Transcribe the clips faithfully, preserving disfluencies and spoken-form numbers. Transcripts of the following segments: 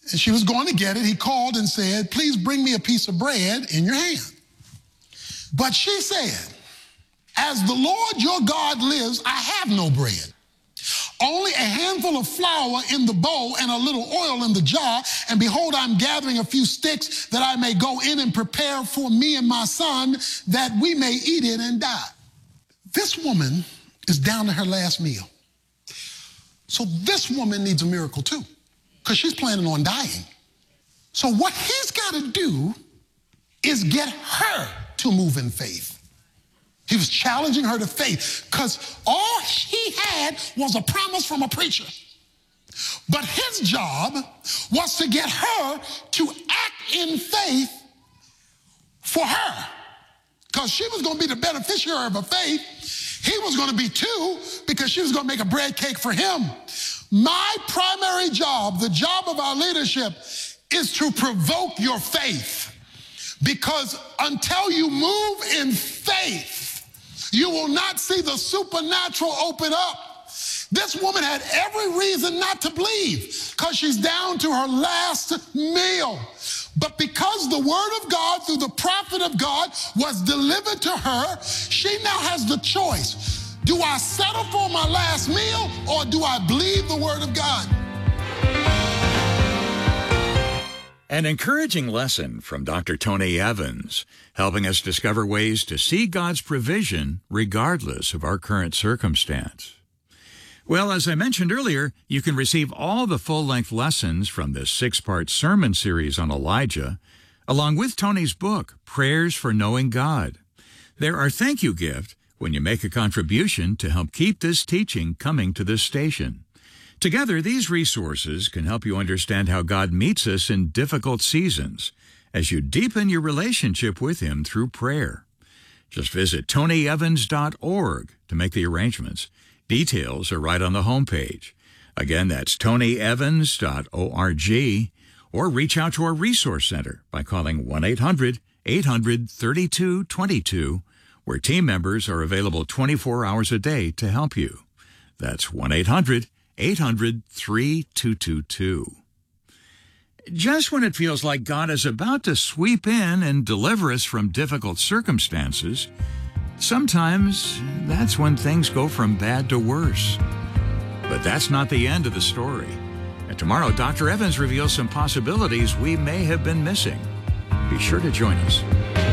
and she was going to get it, he called and said, please bring me a piece of bread in your hand. But she said, as the Lord your God lives, I have no bread. Only a handful of flour in the bowl and a little oil in the jar. And behold, I'm gathering a few sticks that I may go in and prepare for me and my son that we may eat it and die. This woman is down to her last meal. So this woman needs a miracle too, because she's planning on dying. So what he's got to do is get her to move in faith. He was challenging her to faith because all he had was a promise from a preacher. But his job was to get her to act in faith for her, because she was going to be the beneficiary of her faith. He was going to be too, because she was going to make a bread cake for him. My primary job, the job of our leadership, is to provoke your faith, because until you move in faith, you will not see the supernatural open up. This woman had every reason not to believe, because she's down to her last meal. But because the word of God through the prophet of God was delivered to her, she now has the choice. Do I settle for my last meal, or do I believe the word of God? An encouraging lesson from Doctor Tony Evans, helping us discover ways to see God's provision regardless of our current circumstance. Well, as I mentioned earlier, you can receive all the full-length lessons from this six-part sermon series on Elijah, along with Tony's book, Prayers for Knowing God. They're our thank you gift when you make a contribution to help keep this teaching coming to this station. Together, these resources can help you understand how God meets us in difficult seasons as you deepen your relationship with Him through prayer. Just visit tony evans dot org to make the arrangements. Details are right on the homepage. Again, that's tony evans dot org, or reach out to our Resource Center by calling one eight hundred eight hundred thirty-two twenty-two, where team members are available twenty-four hours a day to help you. That's one eight hundred eight hundred three two two two. Just when it feels like God is about to sweep in and deliver us from difficult circumstances, sometimes that's when things go from bad to worse. But that's not the end of the story. And tomorrow, Doctor Evans reveals some possibilities we may have been missing. Be sure to join us.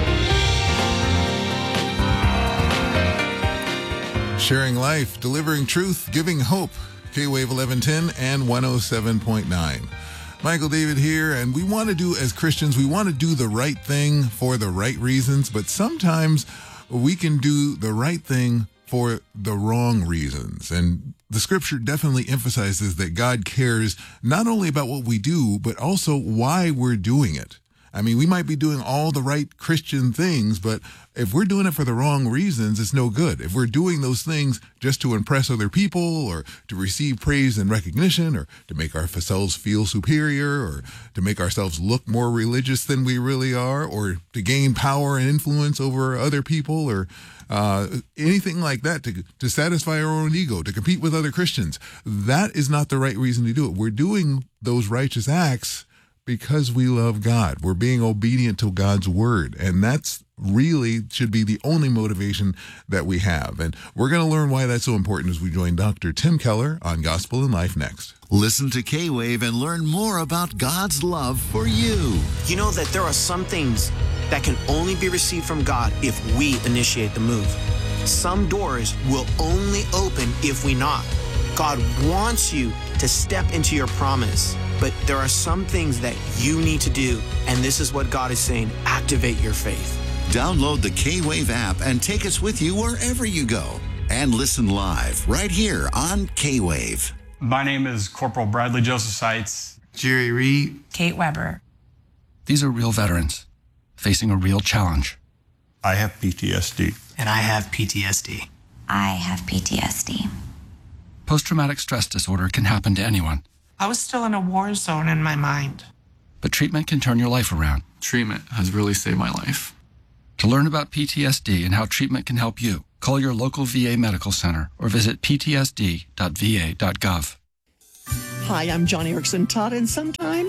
Sharing life, delivering truth, giving hope. K-Wave eleven ten and one oh seven point nine. Michael David here, and we want to do, as Christians, we want to do the right thing for the right reasons, but sometimes we can do the right thing for the wrong reasons. And the scripture definitely emphasizes that God cares not only about what we do, but also why we're doing it. I mean, we might be doing all the right Christian things, but if we're doing it for the wrong reasons, it's no good. If we're doing those things just to impress other people, or to receive praise and recognition, or to make ourselves feel superior, or to make ourselves look more religious than we really are, or to gain power and influence over other people, or uh, anything like that, to, to satisfy our own ego, to compete with other Christians, that is not the right reason to do it. We're doing those righteous acts because we love God. We're being obedient to God's word. And that's really should be the only motivation that we have. And we're going to learn why that's so important as we join Doctor Tim Keller on Gospel in Life next. Listen to K-Wave and learn more about God's love for you. You know that there are some things that can only be received from God if we initiate the move. Some doors will only open if we knock. God wants you to step into your promise, but there are some things that you need to do, and this is what God is saying: activate your faith. Download the K-Wave app and take us with you wherever you go. And listen live right here on K-Wave. My name is Corporal Bradley Joseph Seitz. Jerry Reed. Kate Weber. These are real veterans facing a real challenge. I have P T S D. And I have P T S D. I have P T S D. Post-traumatic stress disorder can happen to anyone. I was still in a war zone in my mind. But treatment can turn your life around. Treatment has really saved my life. To learn about P T S D and how treatment can help you, call your local V A medical center or visit p t s d dot v a dot gov. Hi, I'm Johnny Erickson Todd, and sometimes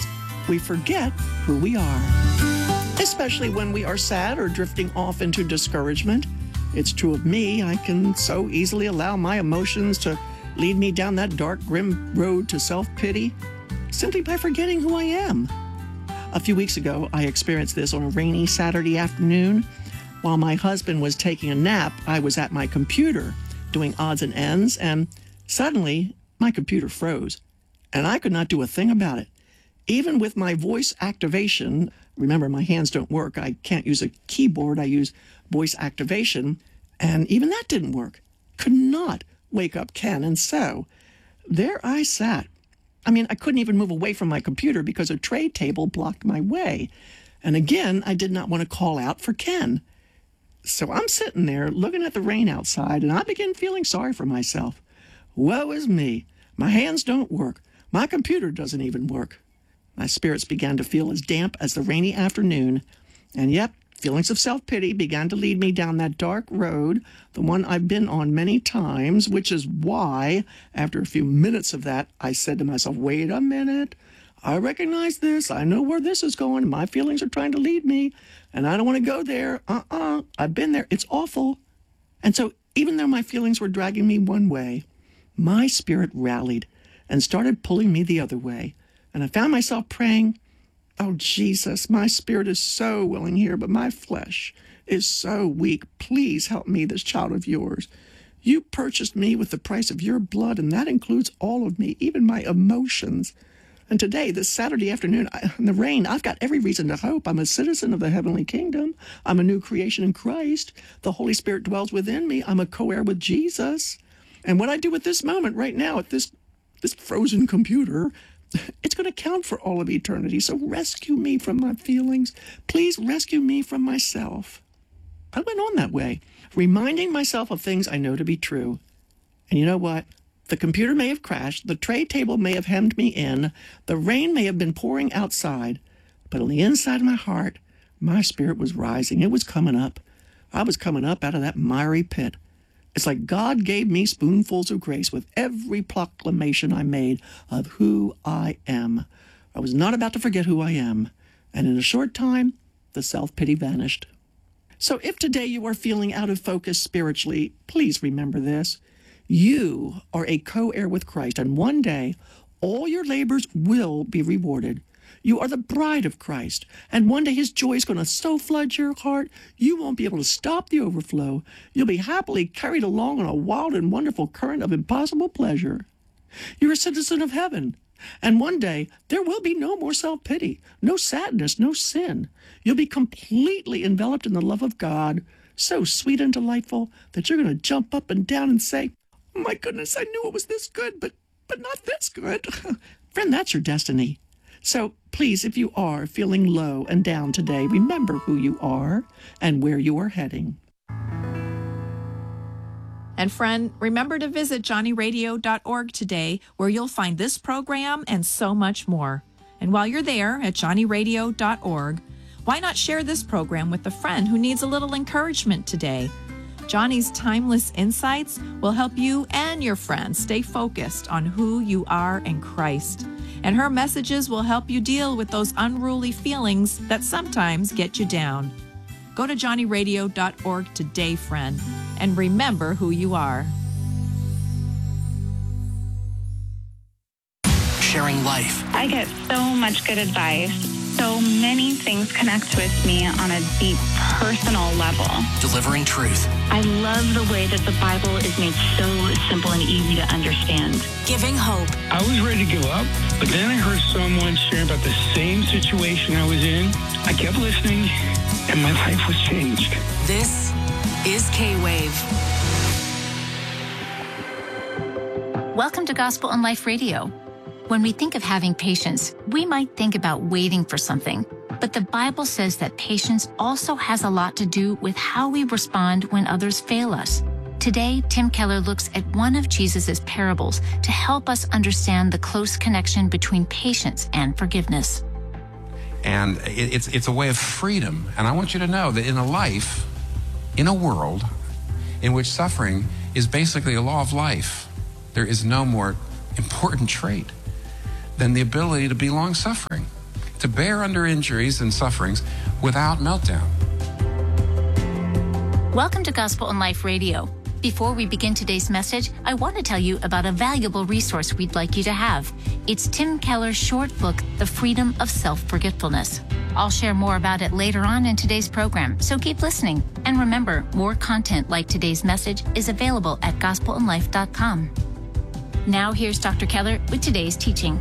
we forget who we are. Especially when we are sad or drifting off into discouragement. It's true of me. I can so easily allow my emotions to lead me down that dark, grim road to self-pity simply by forgetting who I am. A few weeks ago, I experienced this on a rainy Saturday afternoon. While my husband was taking a nap, I was at my computer doing odds and ends, and suddenly my computer froze, and I could not do a thing about it. Even with my voice activation, remember my hands don't work, I can't use a keyboard, I use voice activation, and even that didn't work. Could not wake up Ken, and so there I sat. I mean, I couldn't even move away from my computer because a tray table blocked my way. And again, I did not want to call out for Ken. So I'm sitting there looking at the rain outside, and I begin feeling sorry for myself. Woe is me. My hands don't work. My computer doesn't even work. My spirits began to feel as damp as the rainy afternoon. And yep, feelings of self-pity began to lead me down that dark road, the one I've been on many times, which is why, after a few minutes of that, I said to myself, wait a minute. I recognize this. I know where this is going. My feelings are trying to lead me, and I don't want to go there. Uh-uh. I've been there. It's awful. And so even though my feelings were dragging me one way, my spirit rallied and started pulling me the other way. And I found myself praying, oh, Jesus, my spirit is so willing here, but my flesh is so weak. Please help me, this child of yours. You purchased me with the price of your blood, and that includes all of me, even my emotions. And today, this Saturday afternoon, I, in the rain, I've got every reason to hope. I'm a citizen of the heavenly kingdom. I'm a new creation in Christ. The Holy Spirit dwells within me. I'm a co-heir with Jesus. And what I do at this moment right now, at this, this frozen computer, it's going to count for all of eternity. So rescue me from my feelings. Please rescue me from myself. I went on that way, reminding myself of things I know to be true. And you know what? The computer may have crashed, the tray table may have hemmed me in, the rain may have been pouring outside, but on the inside of my heart, my spirit was rising. It was coming up. I was coming up out of that miry pit. It's like God gave me spoonfuls of grace with every proclamation I made of who I am. I was not about to forget who I am, and in a short time, the self-pity vanished. So if today you are feeling out of focus spiritually, please remember this. You are a co-heir with Christ, and one day, all your labors will be rewarded. You are the bride of Christ, and one day his joy is going to so flood your heart, you won't be able to stop the overflow. You'll be happily carried along on a wild and wonderful current of impossible pleasure. You're a citizen of heaven, and one day there will be no more self-pity, no sadness, no sin. You'll be completely enveloped in the love of God, so sweet and delightful that you're going to jump up and down and say, my goodness, I knew it was this good, but but not this good. Friend, that's your destiny. So please, if you are feeling low and down today, remember who you are and where you are heading. And friend, remember to visit johnny radio dot org today, where you'll find this program and so much more. And while you're there at johnny radio dot org, why not share this program with a friend who needs a little encouragement today? Johnny's timeless insights will help you and your friends stay focused on who you are in Christ. And her messages will help you deal with those unruly feelings that sometimes get you down. Go to johnny radio dot org today, friend, and remember who you are. Sharing life. I get so much good advice. So many things connect with me on a deep personal level. Delivering truth. I love the way that the Bible is made so simple and easy to understand. Giving hope. I was ready to give up, but then I heard someone sharing about the same situation I was in. I kept listening, and my life was changed. This is K-Wave. Welcome to Gospel and Life Radio. When we think of having patience, we might think about waiting for something. But the Bible says that patience also has a lot to do with how we respond when others fail us. Today, Tim Keller looks at one of Jesus' parables to help us understand the close connection between patience and forgiveness. And it's it's a way of freedom. And I want you to know that in a life, in a world in which suffering is basically a law of life, there is no more important trait than the ability to be long-suffering. to bear under injuries and sufferings without meltdown. Welcome to Gospel in Life Radio. Before we begin today's message, I want to tell you about a valuable resource we'd like you to have. It's Tim Keller's short book, The Freedom of Self-Forgetfulness. I'll share more about it later on in today's program, so keep listening. And remember, more content like today's message is available at gospel in life dot com. Now here's Doctor Keller with today's teaching.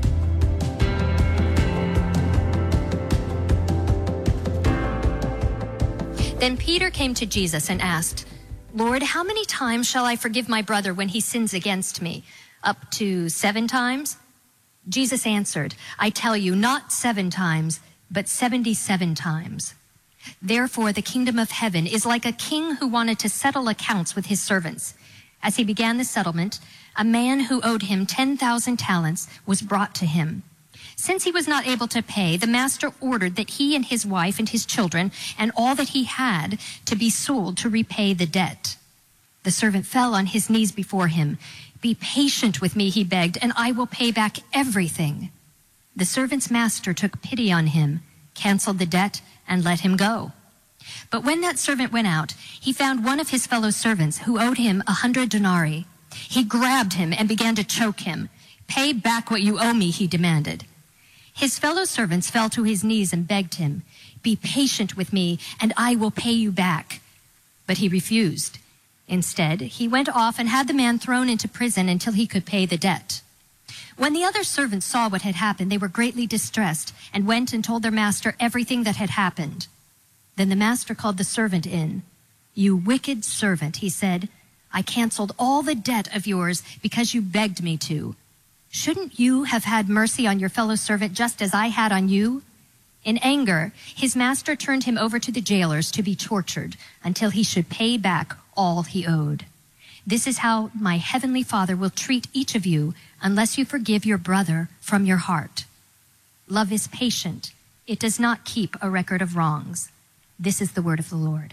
Then Peter came to Jesus and asked, Lord, how many times shall I forgive my brother when he sins against me? Up to seven times? Jesus answered, I tell you, not seven times, but seventy-seven times. Therefore, the kingdom of heaven is like a king who wanted to settle accounts with his servants. As he began the settlement, a man who owed him ten thousand talents was brought to him. Since he was not able to pay, the master ordered that he and his wife and his children and all that he had to be sold to repay the debt. The servant fell on his knees before him. Be patient with me, he begged, and I will pay back everything. The servant's master took pity on him, canceled the debt, and let him go. But when that servant went out, he found one of his fellow servants who owed him a hundred denarii. He grabbed him and began to choke him. Pay back what you owe me, he demanded. His fellow servants fell to his knees and begged him, be patient with me, and I will pay you back. But he refused. Instead, he went off and had the man thrown into prison until he could pay the debt. When the other servants saw what had happened, they were greatly distressed and went and told their master everything that had happened. Then the master called the servant in. You wicked servant, he said, I canceled all the debt of yours because you begged me to. Shouldn't you have had mercy on your fellow servant just as I had on you? In anger, his master turned him over to the jailers to be tortured until he should pay back all he owed. This is how my heavenly Father will treat each of you unless you forgive your brother from your heart. Love is patient. It does not keep a record of wrongs. This is the word of the Lord.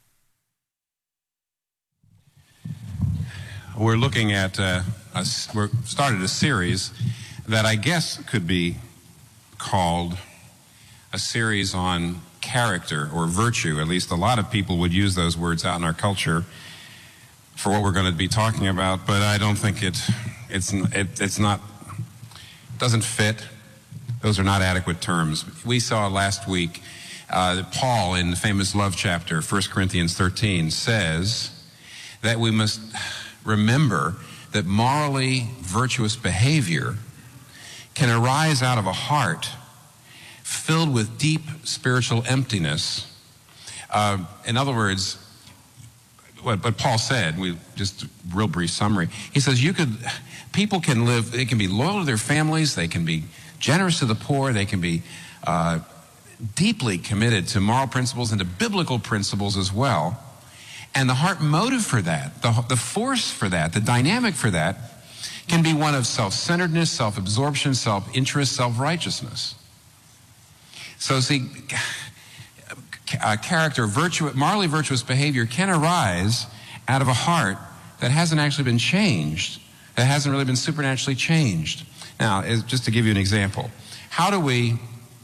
We're looking at, uh, a, we're started a series that I guess could be called a series on character or virtue. At least a lot of people would use those words out in our culture for what we're going to be talking about, but I don't think it, it's, it, it's not, doesn't fit. Those are not adequate terms. We saw last week uh, that Paul in the famous love chapter, First Corinthians thirteen, says that we must remember that morally virtuous behavior can arise out of a heart filled with deep spiritual emptiness. Uh, in other words, what, what Paul said, we just a real brief summary. He says you could, people can live, they can be loyal to their families, they can be generous to the poor, they can be uh, deeply committed to moral principles and to biblical principles as well. And the heart motive for that, the, the force for that, the dynamic for that can be one of self-centeredness, self-absorption, self-interest, self-righteousness. So see, uh, character, virtue, morally virtuous behavior can arise out of a heart that hasn't actually been changed, that hasn't really been supernaturally changed. Now, as, just to give you an example, how do we,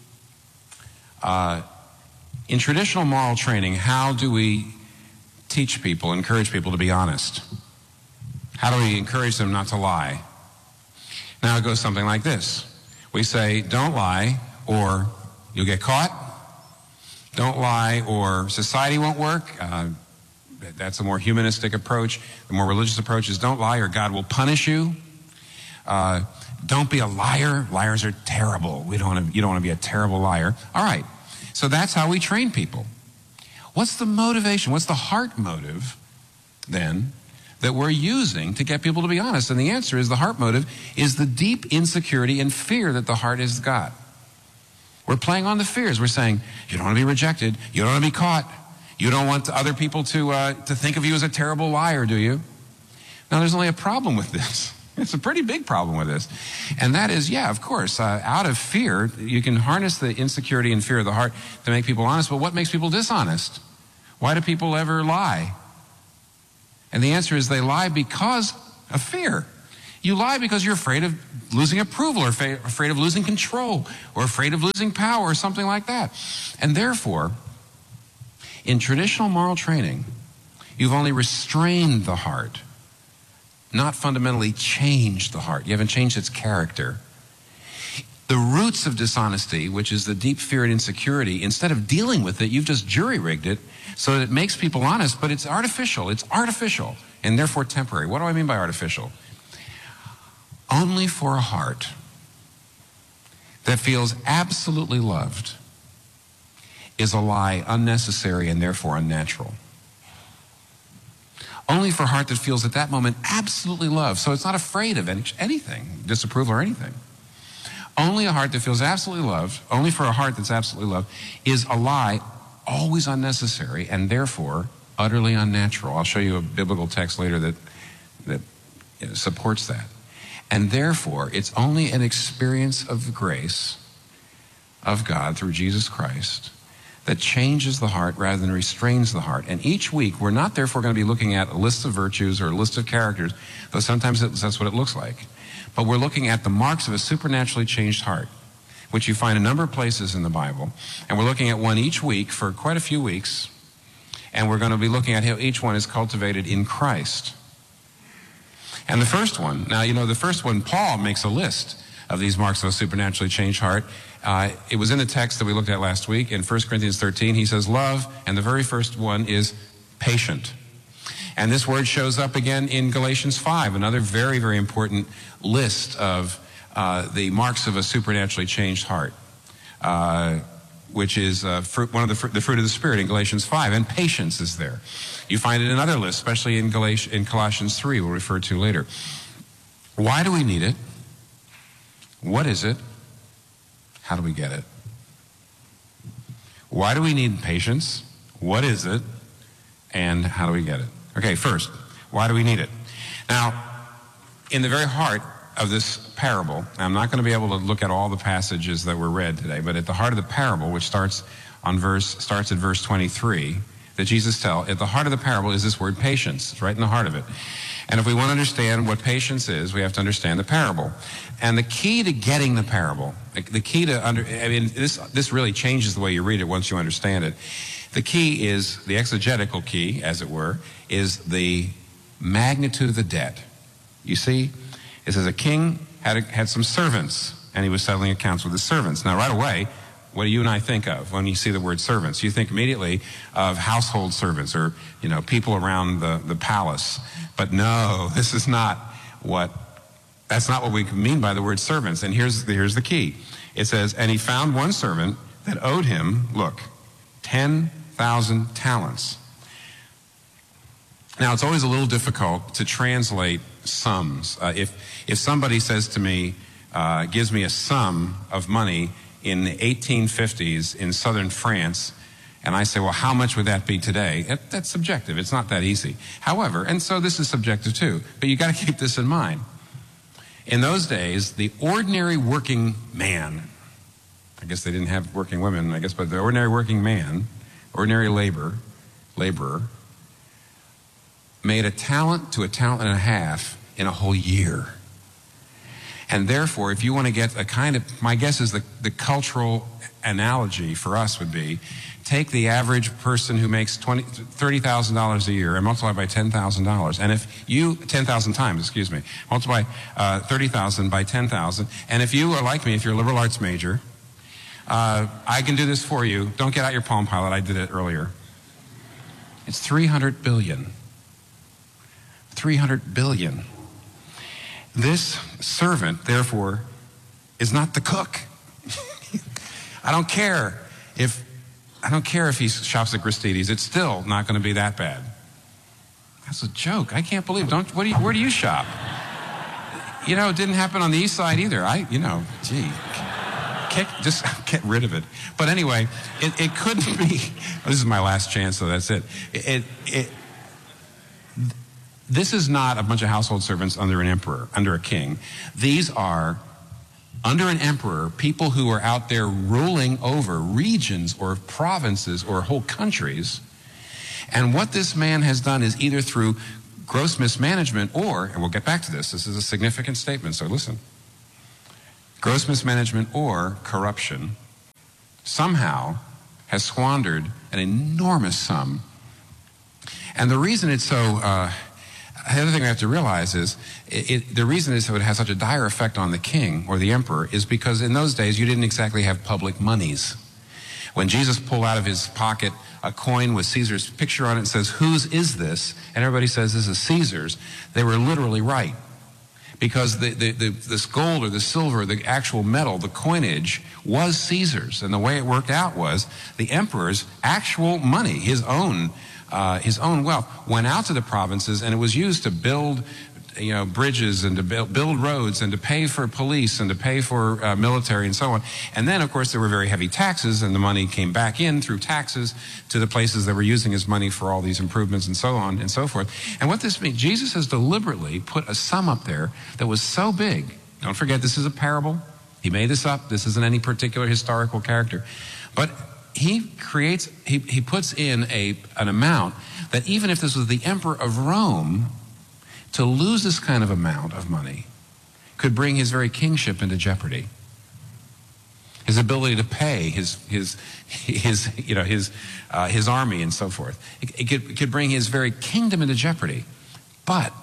uh, in traditional moral training, how do we teach people, encourage people to be honest? How do we encourage them not to lie? Now it goes something like this. We say, don't lie or you'll get caught. Don't lie or society won't work. Uh, that's a more humanistic approach. The more religious approach is don't lie or God will punish you. Uh, don't be a liar. Liars are terrible. We don't want to, you don't want to be a terrible liar. All right. So that's how we train people. What's the motivation? What's the heart motive, then, that we're using to get people to be honest? And the answer is the heart motive is the deep insecurity and fear that the heart has got. We're playing on the fears. We're saying, you don't want to be rejected. You don't want to be caught. You don't want other people to, uh, to think of you as a terrible liar, do you? Now, there's only a problem with this. It's a pretty big problem with this. And that is, yeah, of course, uh, out of fear, you can harness the insecurity and fear of the heart to make people honest. But what makes people dishonest? Why do people ever lie? And the answer is they lie because of fear. You lie because you're afraid of losing approval, or afraid of losing control, or afraid of losing power, or something like that. And therefore, in traditional moral training, you've only restrained the heart, not fundamentally changed the heart. You haven't changed its character. The roots of dishonesty, which is the deep fear and insecurity, instead of dealing with it, you've just jury-rigged it so that it makes people honest, but it's artificial. It's artificial, and therefore temporary. What do I mean by artificial? Only for a heart that feels absolutely loved is a lie unnecessary and therefore unnatural. Only for a heart that feels at that moment absolutely loved, so it's not afraid of any, anything, disapproval or anything. Only a heart that feels absolutely loved, only for a heart that's absolutely loved, is a lie always unnecessary and therefore utterly unnatural. I'll show you a biblical text later that, that you know, supports that. And therefore, it's only an experience of the grace of God through Jesus Christ that changes the heart rather than restrains the heart. And each week, we're not therefore going to be looking at a list of virtues or a list of characters, though sometimes that's what it looks like. But we're looking at the marks of a supernaturally changed heart, which you find a number of places in the Bible. And we're looking at one each week for quite a few weeks. And we're going to be looking at how each one is cultivated in Christ. And the first one, now, you know, the first one, Paul makes a list of these marks of a supernaturally changed heart. Uh, it was in the text that we looked at last week in First Corinthians thirteen. He says love, and the very first one is patient. And this word shows up again in Galatians five, another very, very important list of uh, the marks of a supernaturally changed heart, uh, which is uh, fruit, one of the, fr- the fruit of the Spirit in Galatians five, and patience is there. You find it in other lists, especially in, Galat- in Colossians three, we'll refer to later. Why do we need it? What is it? How do we get it? Why do we need patience? What is it? And how do we get it? Okay, first, why do we need it? Now, in the very heart of this parable, I'm not going to be able to look at all the passages that were read today, but at the heart of the parable, which starts on verse starts at verse twenty-three, that Jesus tell, at the heart of the parable is this word patience. It's right in the heart of it. And if we want to understand what patience is, we have to understand the parable. And the key to getting the parable, the key to under, I mean, this this really changes the way you read it once you understand it. The key is, the exegetical key, as it were, is the magnitude of the debt. You see, it says a king had, a, had some servants, and he was settling accounts with his servants. Now, right away, what do you and I think of when you see the word servants? You think immediately of household servants, or, you know, people around the, the palace. But no, this is not what, that's not what we mean by the word servants. And here's, here's the key. It says, and he found one servant that owed him, look, ten thousand talents. Now, it's always a little difficult to translate sums. Uh, if, if somebody says to me, uh, gives me a sum of money in the eighteen fifties in southern France, and I say, well, how much would that be today? It, that's subjective. It's not that easy. However, and so this is subjective too, but you got to keep this in mind. In those days, the ordinary working man, I guess they didn't have working women, I guess, but the ordinary working man, ordinary labor, laborer, made a talent to a talent and a half in a whole year. And therefore, if you want to get a kind of, my guess is the, the cultural analogy for us would be, take the average person who makes twenty, thirty thousand dollars a year and multiply by ten thousand dollars. And if you, ten thousand times, excuse me, multiply uh, thirty thousand by ten thousand. And if you are like me, if you're a liberal arts major, uh, I can do this for you. Don't get out your Palm Pilot. I did it earlier. It's three hundred billion. three hundred billion. This servant, therefore, is not the cook. I don't care if I don't care if he shops at Gristedes. It's still not going to be that bad. That's a joke. I can't believe. Don't. What do you, where do you shop? You know, it didn't happen on the east side either. I, you know, gee, kick, just get rid of it. But anyway, it, it couldn't be. This is my last chance, so that's it. It. it, it This is not a bunch of household servants under an emperor, under a king. These are, under an emperor, people who are out there ruling over regions or provinces or whole countries. And what this man has done is either through gross mismanagement or, and we'll get back to this, this is a significant statement, so listen. Gross mismanagement or corruption somehow has squandered an enormous sum. And the reason it's so, uh, the other thing we have to realize is, it, it, the reason is so it has such a dire effect on the king or the emperor is because in those days you didn't exactly have public monies. When Jesus pulled out of his pocket a coin with Caesar's picture on it and says, whose is this? And everybody says, this is Caesar's. They were literally right. Because the, the, the, this gold or the silver, the actual metal, the coinage was Caesar's. And the way it worked out was the emperor's actual money, his own, uh, his own wealth, went out to the provinces and it was used to build you know, bridges and to build, build roads and to pay for police and to pay for uh, military and so on. And then, of course, there were very heavy taxes and the money came back in through taxes to the places that were using his money for all these improvements and so on and so forth. And what this means, Jesus has deliberately put a sum up there that was so big. Don't forget, this is a parable. He made this up. This isn't any particular historical character. But he creates, he, he puts in a, an amount that even if this was the emperor of Rome, to lose this kind of amount of money could bring his very kingship into jeopardy. His ability to pay his, his, his, you know, his, uh, his army and so forth. It, it, could, it could bring his very kingdom into jeopardy. But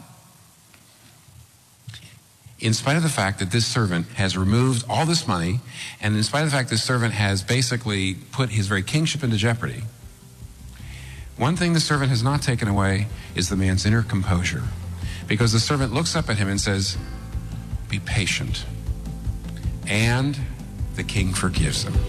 in spite of the fact that this servant has removed all this money, and in spite of the fact this servant has basically put his very kingship into jeopardy, one thing the servant has not taken away is the man's inner composure. Because the servant looks up at him and says, be patient. And the king forgives him.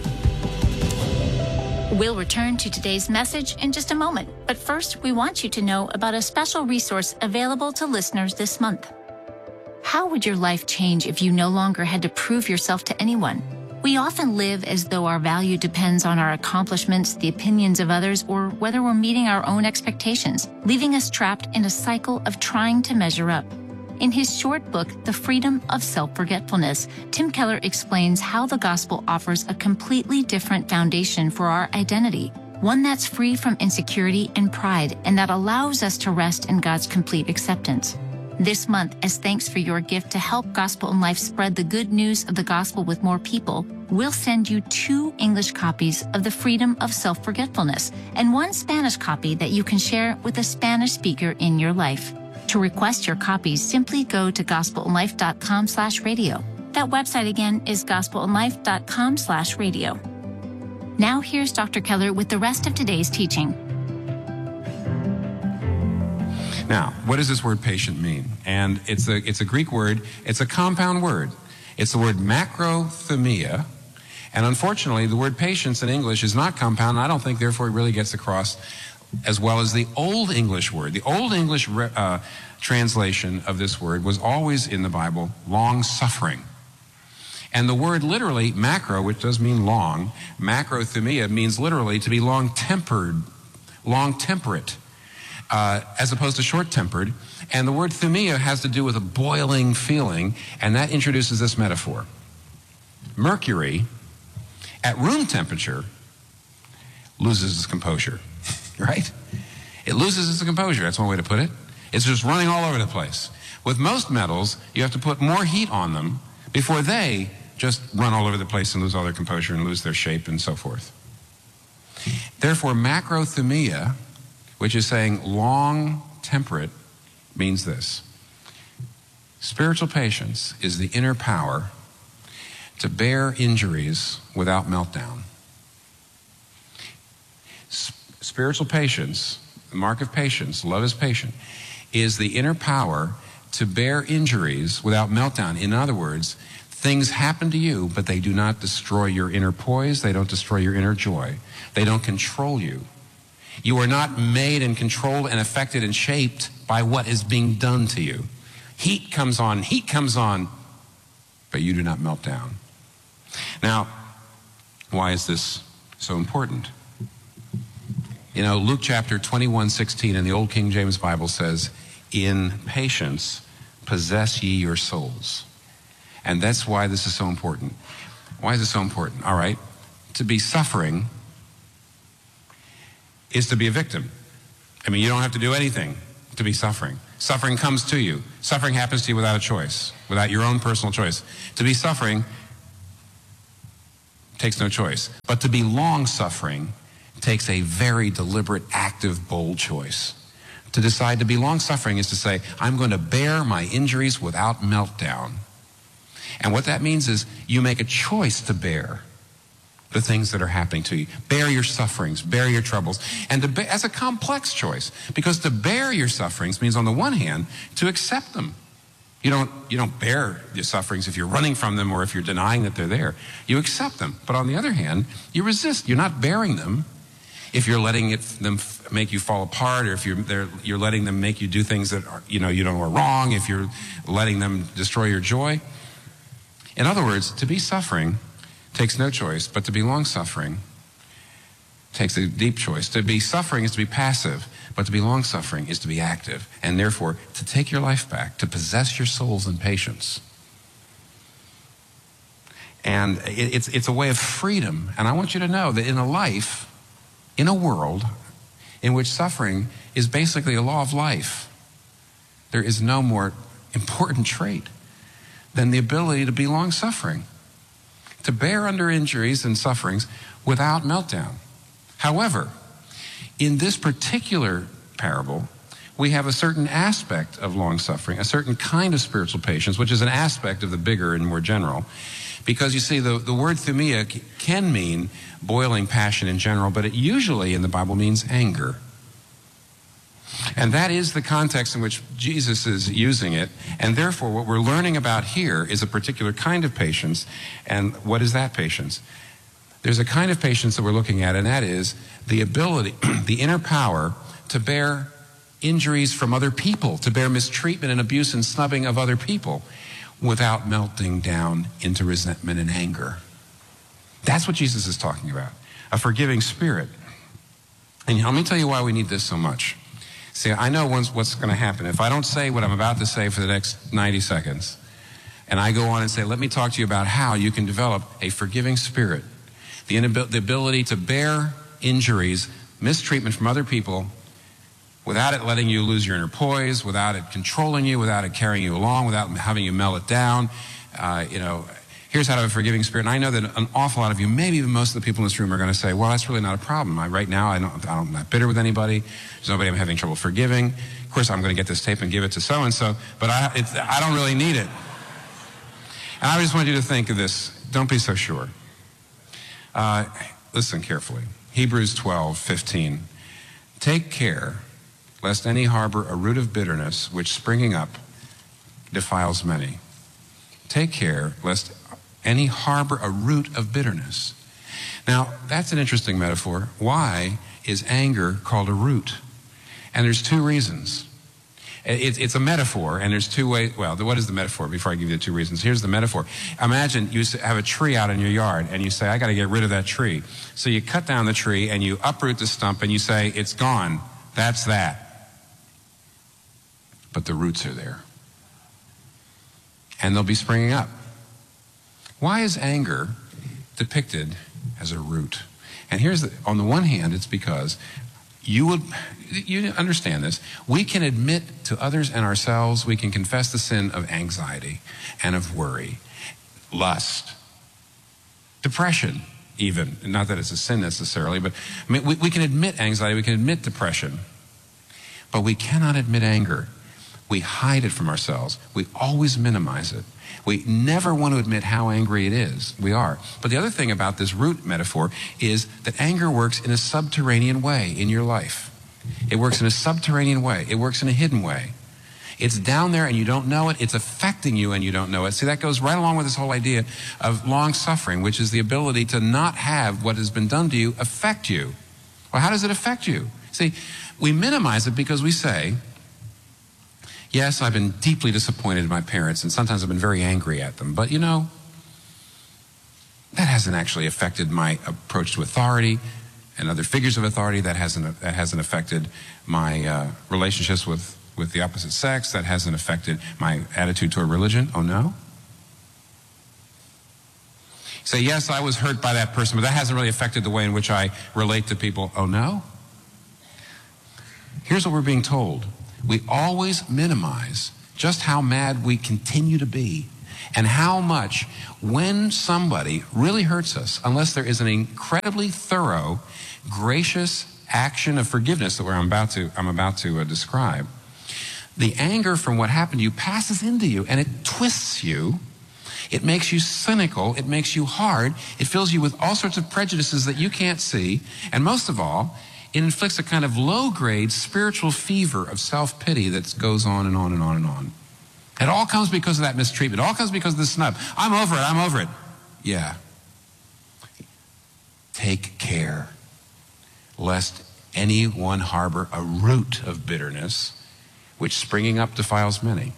We'll return to today's message in just a moment. But first, we want you to know about a special resource available to listeners this month. How would your life change if you no longer had to prove yourself to anyone? We often live as though our value depends on our accomplishments, the opinions of others, or whether we're meeting our own expectations, leaving us trapped in a cycle of trying to measure up. In his short book, The Freedom of Self-Forgetfulness, Tim Keller explains how the gospel offers a completely different foundation for our identity, one that's free from insecurity and pride, and that allows us to rest in God's complete acceptance. This month, as thanks for your gift to help Gospel in Life spread the good news of the gospel with more people, we'll send you two English copies of The Freedom of Self-Forgetfulness and one Spanish copy that you can share with a Spanish speaker in your life. To request your copies, simply go to gospelinlife.com slash radio. That website again is gospelinlife.com slash radio. Now here's Doctor Keller with the rest of today's teaching. Now, what does this word patient mean? And it's a, it's a Greek word. It's a compound word. It's the word macrothumia. And unfortunately, the word patience in English is not compound. And I don't think, therefore, it really gets across as well as the Old English word. The Old English uh, translation of this word was always in the Bible, long-suffering. And the word literally, macro, which does mean long, macrothumia means literally to be long-tempered, long-temperate. Uh, as opposed to short-tempered. And the word thumia has to do with a boiling feeling, and that introduces this metaphor. Mercury, at room temperature, loses its composure, right? It loses its composure, that's one way to put it. It's just running all over the place. With most metals, you have to put more heat on them before they just run all over the place and lose all their composure and lose their shape and so forth. Therefore, macrothumia, which is saying long temperate, means this. Spiritual patience is the inner power to bear injuries without meltdown. S- spiritual patience, the mark of patience, love is patient, is the inner power to bear injuries without meltdown. In other words, things happen to you, but they do not destroy your inner poise, they don't destroy your inner joy, they don't control you. You are not made and controlled and affected and shaped by what is being done to you. Heat comes on, heat comes on, but you do not melt down. Now, why is this so important? You know, Luke chapter twenty-one sixteen in the Old King James Bible says, in patience possess ye your souls. And that's why this is so important. Why is it so important? All right, to be suffering is to be a victim. I mean, you don't have to do anything to be suffering. Suffering comes to you. Suffering happens to you without a choice, without your own personal choice. To be suffering takes no choice. But to be long-suffering takes a very deliberate, active, bold choice. To decide to be long-suffering is to say, I'm going to bear my injuries without meltdown. And what that means is you make a choice to bear the things that are happening to you. Bear your sufferings, bear your troubles. And to be, as a complex choice, because to bear your sufferings means on the one hand, to accept them. You don't, you don't bear your sufferings if you're running from them or if you're denying that they're there. You accept them. But on the other hand, you resist. You're not bearing them if you're letting it, them f- make you fall apart, or if you're, they're, you're letting them make you do things that are, you know, you know are wrong, if you're letting them destroy your joy. In other words, to be suffering takes no choice, but to be long-suffering takes a deep choice. To be suffering is to be passive, but to be long-suffering is to be active, and therefore to take your life back, to possess your souls in patience. And it, it's, it's a way of freedom. And I want you to know that in a life, in a world in which suffering is basically a law of life, there is no more important trait than the ability to be long-suffering, to bear under injuries and sufferings without meltdown. However, in this particular parable, we have a certain aspect of long-suffering, a certain kind of spiritual patience, which is an aspect of the bigger and more general. Because you see, the, the word thumia can mean boiling passion in general, but it usually in the Bible means anger. And that is the context in which Jesus is using it. And therefore, what we're learning about here is a particular kind of patience. And what is that patience? There's a kind of patience that we're looking at, and that is the ability, the inner power to bear injuries from other people, to bear mistreatment and abuse and snubbing of other people without melting down into resentment and anger. That's what Jesus is talking about, a forgiving spirit. And let me tell you why we need this so much. See, I know what's going to happen. If I don't say what I'm about to say for the next ninety seconds, and I go on and say, let me talk to you about how you can develop a forgiving spirit, the, inabil- the ability to bear injuries, mistreatment from other people, without it letting you lose your inner poise, without it controlling you, without it carrying you along, without having you melt it down. Uh, you know, here's how to have a forgiving spirit. And I know that an awful lot of you, maybe even most of the people in this room, are going to say, well, that's really not a problem. I, right now, I don't, I don't, I'm not bitter with anybody. There's nobody I'm having trouble forgiving. Of course, I'm going to get this tape and give it to so-and-so, but I, it's, I don't really need it. And I just want you to think of this. Don't be so sure. Uh, listen carefully. Hebrews twelve fifteen. Take care lest any harbor a root of bitterness, which springing up defiles many. Take care lest any harbor a root of bitterness. Now, that's an interesting metaphor. Why is anger called a root? And there's two reasons. It's, it's a metaphor, and there's two ways. Well, what is the metaphor? Before I give you the two reasons, here's the metaphor. Imagine you have a tree out in your yard, and you say, I got to get rid of that tree. So you cut down the tree, and you uproot the stump, and you say, it's gone. That's that. But the roots are there. And they'll be springing up. Why is anger depicted as a root? And here's the, on the one hand, it's because you would, you understand this, we can admit to others and ourselves, we can confess the sin of anxiety and of worry, lust, depression even. Not that it's a sin necessarily, but I mean, we, we can admit anxiety, we can admit depression, but we cannot admit anger. We hide it from ourselves. We always minimize it. We never want to admit how angry it is. We are. But the other thing about this root metaphor is that anger works in a subterranean way in your life. It works in a subterranean way. It works in a hidden way. It's down there and you don't know it. It's affecting you and you don't know it. See, that goes right along with this whole idea of long suffering, which is the ability to not have what has been done to you affect you. Well, how does it affect you? See, we minimize it because we say, yes, I've been deeply disappointed in my parents, and sometimes I've been very angry at them. But, you know, that hasn't actually affected my approach to authority and other figures of authority. That hasn't, that hasn't affected my uh, relationships with, with the opposite sex. That hasn't affected my attitude toward religion. Oh, no? Say, yes, I was hurt by that person, but that hasn't really affected the way in which I relate to people. Oh, no? Here's what we're being told. we always minimize just how mad we continue to be and how much when somebody really hurts us, unless there is an incredibly thorough, gracious action of forgiveness that I'm about to, I'm about to uh, describe, the anger from what happened to you passes into you and it twists you. It makes you cynical. It makes you hard. It fills you with all sorts of prejudices that you can't see. And most of all, it inflicts a kind of low-grade spiritual fever of self-pity that goes on and on and on and on. It all comes because of that mistreatment. It all comes because of the snub. I'm over it. I'm over it. Yeah. Take care lest anyone harbor a root of bitterness, which springing up defiles many.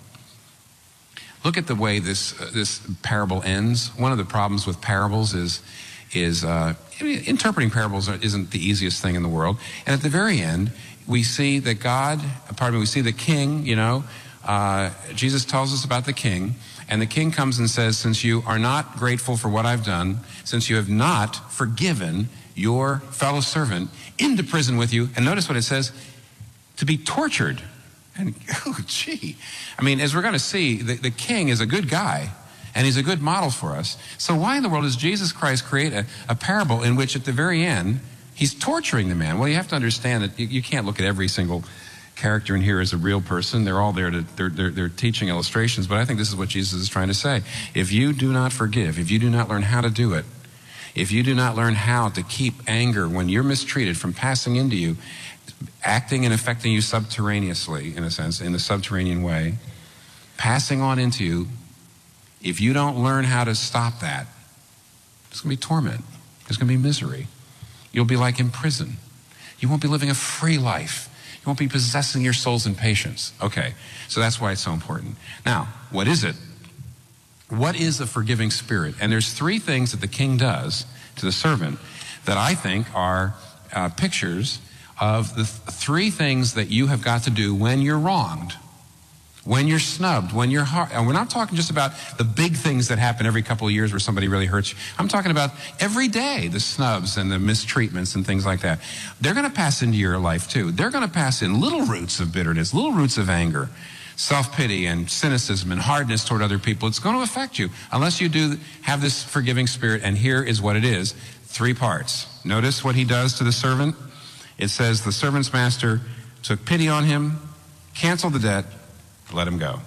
Look at the way this uh, this parable ends. One of the problems with parables is is uh, I mean, interpreting parables isn't the easiest thing in the world. And at the very end, we see that God, pardon me, we see the king. You know, uh, Jesus tells us about the king, and the king comes and says, "Since you are not grateful for what I've done, since you have not forgiven your fellow servant into prison with you," and notice what it says, to be tortured. And, oh, gee. I mean, as we're going to see, the, the king is a good guy, and he's a good model for us. So why in the world does Jesus Christ create a, a parable in which at the very end, he's torturing the man? Well, you have to understand that you, you can't look at every single character in here as a real person. They're all there to, they're, they're, they're teaching illustrations, but I think this is what Jesus is trying to say. If you do not forgive, if you do not learn how to do it, if you do not learn how to keep anger when you're mistreated from passing into you, acting and affecting you subterraneously, in a sense, in a subterranean way, passing on into you, if you don't learn how to stop that, there's going to be torment. There's going to be misery. You'll be like in prison. You won't be living a free life. You won't be possessing your souls in patience. Okay, so that's why it's so important. Now, what is it? What is a forgiving spirit? And there's three things that the king does to the servant that I think are uh, pictures of the th- three things that you have got to do when you're wronged, when you're snubbed, when you're hard. And we're not talking just about the big things that happen every couple of years where somebody really hurts you. I'm talking about every day, the snubs and the mistreatments and things like that. They're going to pass into your life too. They're going to pass in little roots of bitterness, little roots of anger, self-pity and cynicism and hardness toward other people. It's going to affect you unless you do have this forgiving spirit. And here is what it is. Three parts. Notice what he does to the servant. It says the servant's master took pity on him, canceled the debt, let him go.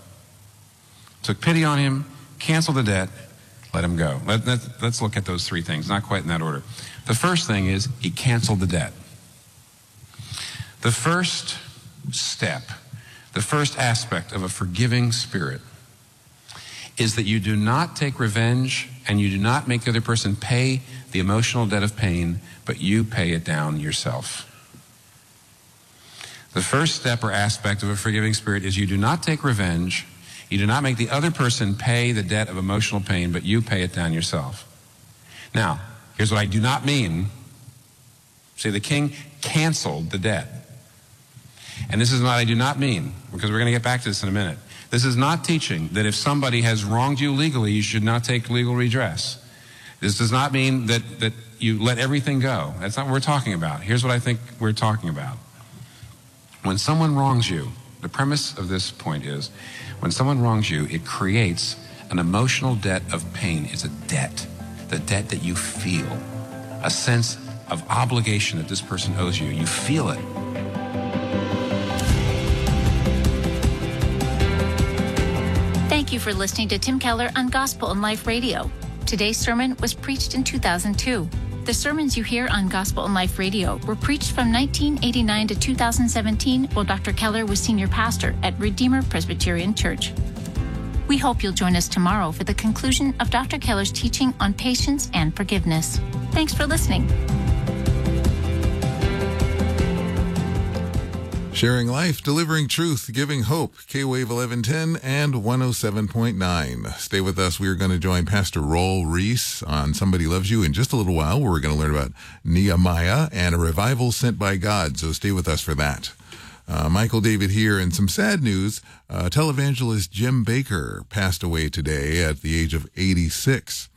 Took pity on him, canceled the debt, let him go. Let, let, let's look at those three things, not quite in that order. The first thing is he canceled the debt. The first step, the first aspect of a forgiving spirit is that you do not take revenge and you do not make the other person pay the emotional debt of pain, but you pay it down yourself. The first step or aspect of a forgiving spirit is you do not take revenge. You do not make the other person pay the debt of emotional pain, but you pay it down yourself. Now, here's what I do not mean. See, the king canceled the debt. And this is what I do not mean, because we're going to get back to this in a minute. This is not teaching that if somebody has wronged you legally, you should not take legal redress. This does not mean that, that you let everything go. That's not what we're talking about. Here's what I think we're talking about. When someone wrongs you, the premise of this point is, when someone wrongs you, it creates an emotional debt of pain. It's a debt, the debt that you feel, a sense of obligation that this person owes you. You feel it. Thank you for listening to Tim Keller on Gospel and Life Radio. Today's sermon was preached in two thousand two. The sermons you hear on Gospel and Life Radio were preached from nineteen eighty-nine to two thousand seventeen while Doctor Keller was senior pastor at Redeemer Presbyterian Church. We hope you'll join us tomorrow for the conclusion of Doctor Keller's teaching on patience and forgiveness. Thanks for listening. Sharing life, delivering truth, giving hope. K-Wave eleven ten and one oh seven point nine. Stay with us. We are going to join Pastor Roel Reese on Somebody Loves You in just a little while, where we're going to learn about Nehemiah and a revival sent by God. So stay with us for that. Uh, Michael David here, and some sad news. Uh, televangelist Jim Bakker passed away today at the age of eighty-six.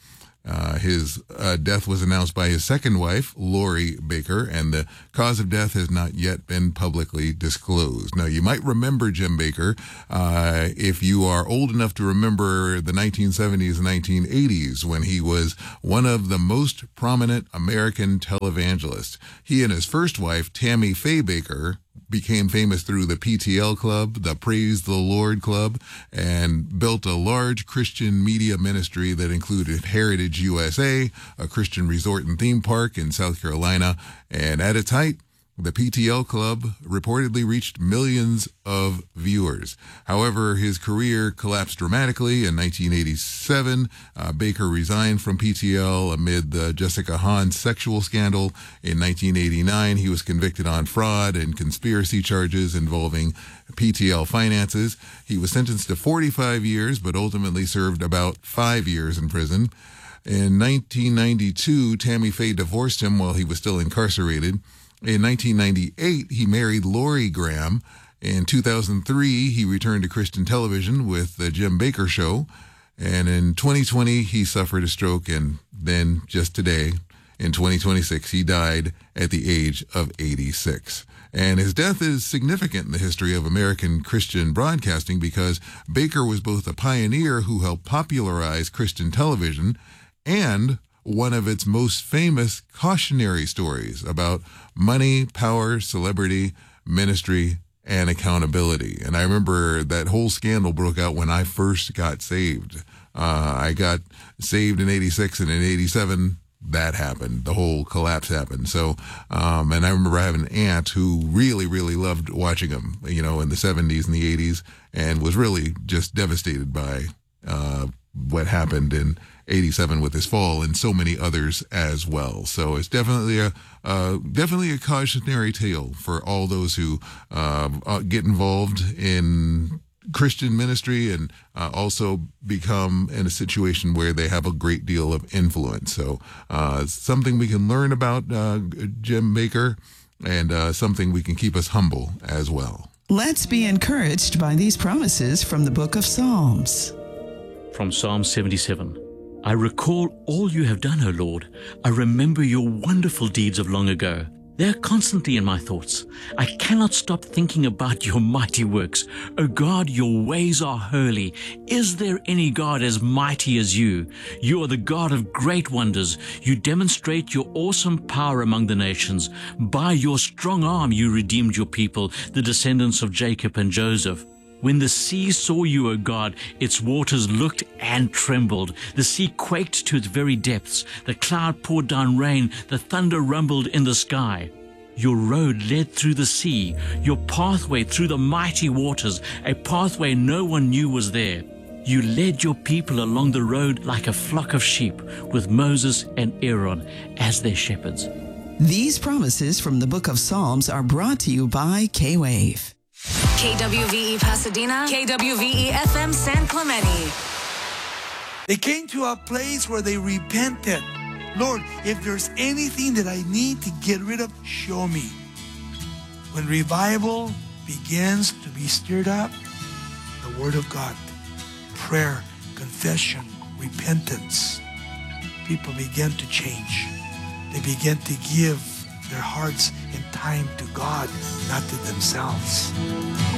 Uh, his uh, death was announced by his second wife, Lori Baker, and the cause of death has not yet been publicly disclosed. Now, you might remember Jim Baker uh, if you are old enough to remember the nineteen seventies and nineteen eighties when he was one of the most prominent American televangelists. He and his first wife, Tammy Faye Baker, became famous through the P T L Club, the Praise the Lord Club, and built a large Christian media ministry that included Heritage U S A, a Christian resort and theme park in South Carolina. And at its height, the P T L Club reportedly reached millions of viewers. However, his career collapsed dramatically in nineteen eighty-seven. Uh, Baker resigned from P T L amid the Jessica Hahn sexual scandal. In nineteen eighty-nine, he was convicted on fraud and conspiracy charges involving P T L finances. He was sentenced to forty-five years, but ultimately served about five years in prison. In nineteen ninety-two, Tammy Faye divorced him while he was still incarcerated. In nineteen ninety-eight, he married Lori Graham. In two thousand three, he returned to Christian television with The Jim Baker Show. And in twenty twenty, he suffered a stroke. And then just today, in twenty twenty-six, he died at the age of eighty-six. And his death is significant in the history of American Christian broadcasting because Baker was both a pioneer who helped popularize Christian television and one of its most famous cautionary stories about money, power, celebrity, ministry, and accountability. And I remember that whole scandal broke out when I first got saved. Uh, I got saved in eighty-six, and in eighty-seven, that happened. The whole collapse happened. So, um, and I remember having an aunt who really, really loved watching him, you know, in the seventies and the eighties, and was really just devastated by uh, what happened in eighty-seven with his fall, and so many others as well. So it's definitely a uh, definitely a cautionary tale for all those who uh, get involved in Christian ministry and uh, also become in a situation where they have a great deal of influence. So uh, something we can learn about uh, Jim Baker, and uh, something we can keep us humble as well. Let's be encouraged by these promises from the book of Psalms. From Psalm seventy-seven. I recall all you have done, O Lord. I remember your wonderful deeds of long ago. They are constantly in my thoughts. I cannot stop thinking about your mighty works. O God, your ways are holy. Is there any God as mighty as you? You are the God of great wonders. You demonstrate your awesome power among the nations. By your strong arm you redeemed your people, the descendants of Jacob and Joseph. When the sea saw you, O God, its waters looked and trembled. The sea quaked to its very depths. The cloud poured down rain. The thunder rumbled in the sky. Your road led through the sea, your pathway through the mighty waters, a pathway no one knew was there. You led your people along the road like a flock of sheep, with Moses and Aaron as their shepherds. These promises from the book of Psalms are brought to you by K-Wave. K W V E Pasadena, K W V E F M San Clemente. They came to a place where they repented. Lord, if there's anything that I need to get rid of, show me. When revival begins to be stirred up, the Word of God, prayer, confession, repentance, people begin to change. They begin to give their hearts and time to God, not to themselves.